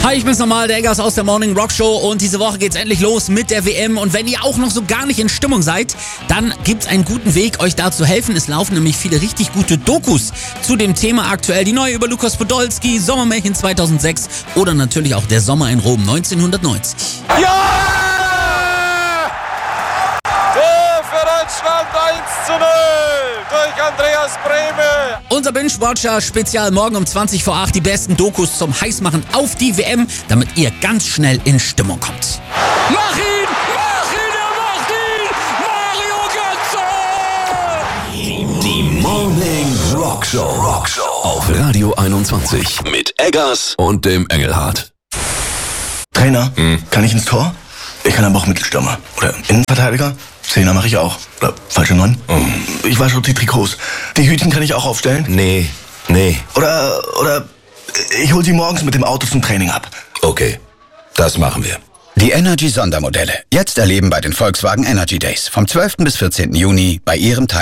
Hi, ich bin's nochmal, der Eggers aus der Morning Rock Show und diese Woche geht's endlich los mit der WM und wenn ihr auch noch so gar nicht in Stimmung seid, dann gibt's einen guten Weg, euch da zu helfen. Es laufen nämlich viele richtig gute Dokus zu dem Thema aktuell. Die neue über Lukas Podolski, Sommermärchen 2006 oder natürlich auch der Sommer in Rom 1990. Ja! Tor für Deutschland 1:0 durch Andreas Brehme. Unser Binge-Watcher-Spezial morgen um 20 vor 8. Die besten Dokus zum Heißmachen auf die WM, damit ihr ganz schnell in Stimmung kommt. Mach ihn! Er macht ihn! Mario Götze! Die Morning Rock Show. Auf Radio 21 mit Eggers und dem Engelhardt. Trainer, kann ich ins Tor? Ich kann aber auch Mittelstürmer. Oder Innenverteidiger? Zehner mache ich auch. Oder falsche 9? Ich wasche auch die Trikots. Die Hütchen kann ich auch aufstellen? Nee. Oder ich hol sie morgens mit dem Auto zum Training ab. Okay, das machen wir. Die Energy Sondermodelle. Jetzt erleben bei den Volkswagen Energy Days. Vom 12. bis 14. Juni bei Ihrem Teil.